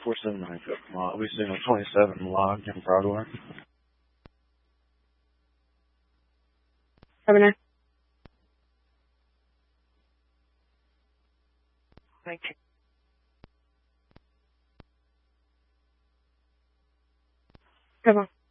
479 we signal 27 logged in Broadway. Have a nice. Thank you. Come on.